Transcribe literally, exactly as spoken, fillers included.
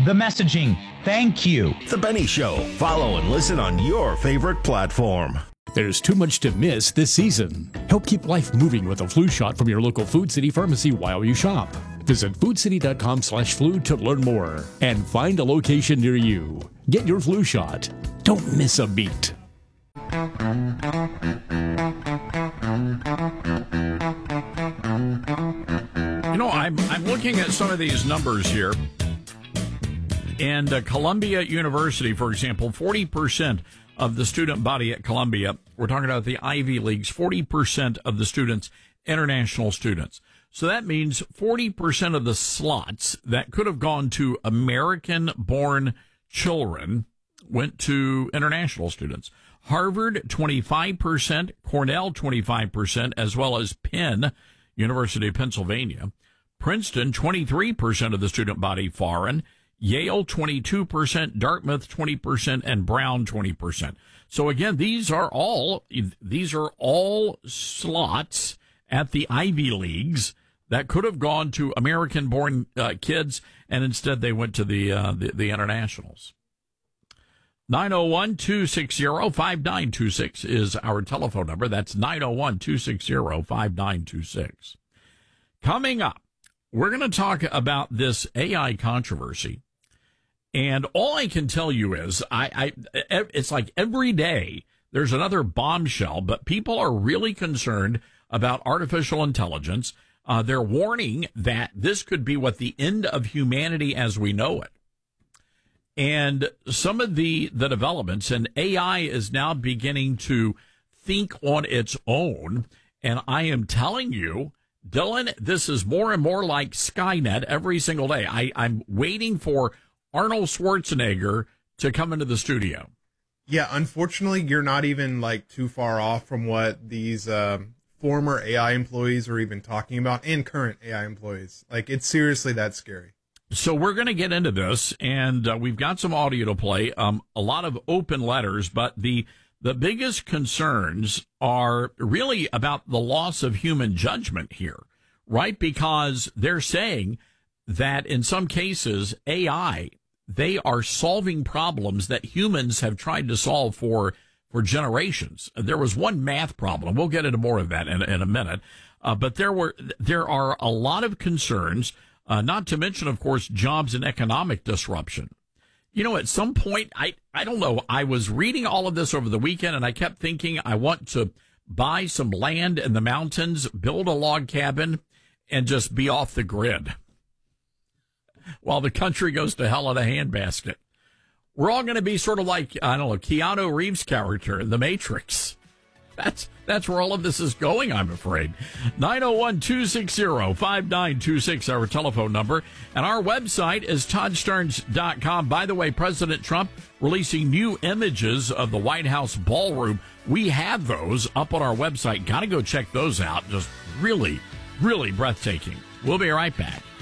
the messaging. Thank you. The Benny Show. Follow and listen on your favorite platform. There's too much to miss this season. Help keep life moving with a flu shot from your local Food City pharmacy while you shop. Visit foodcity.com slash flu to learn more and find a location near you. Get your flu shot. Don't miss a beat. You know, I'm I'm looking at some of these numbers here. And uh, Columbia University, for example, forty percent of the student body at Columbia, we're talking about the Ivy Leagues, forty percent of the students, international students. So that means forty percent of the slots that could have gone to American-born children went to international students. Harvard, twenty-five percent, Cornell, twenty-five percent, as well as Penn, University of Pennsylvania. Princeton, twenty-three percent of the student body foreign. Yale, twenty-two percent, Dartmouth, twenty percent, and Brown, twenty percent. So again, these are all, these are all slots at the Ivy Leagues that could have gone to American-born uh, kids, and instead they went to the, uh, the, the internationals. nine oh one, two six zero, five nine two six is our telephone number. That's nine oh one, two six zero, five nine two six. Coming up, we're going to talk about this A I controversy. And all I can tell you is, I, I, it's like every day there's another bombshell, but people are really concerned about artificial intelligence. Uh, they're warning that this could be what the end of humanity as we know it. And some of the, the developments, and A I is now beginning to think on its own. And I am telling you, Dylan, this is more and more like Skynet every single day. I, I'm waiting for Arnold Schwarzenegger to come into the studio. Yeah, unfortunately, you're not even like too far off from what these uh, former A I employees are even talking about, and current A I employees. Like, it's seriously that scary. So we're going to get into this, and uh, we've got some audio to play, um, a lot of open letters, but the the biggest concerns are really about the loss of human judgment here, right? Because they're saying that in some cases, A I, they are solving problems that humans have tried to solve for for generations. There was one math problem. We'll get into more of that in, in a minute. Uh, but there were there are a lot of concerns, uh, not to mention, of course, jobs and economic disruption. You know, at some point, I, I don't know, I was reading all of this over the weekend, and I kept thinking I want to buy some land in the mountains, build a log cabin, and just be off the grid while the country goes to hell in a handbasket. We're all going to be sort of like, I don't know, Keanu Reeves' character in The Matrix. That's that's where all of this is going, I'm afraid. nine oh one, two six zero, five nine two six, our telephone number. And our website is todd stearns dot com. By the way, President Trump releasing new images of the White House ballroom. We have those up on our website. Got to go check those out. Just really, really breathtaking. We'll be right back.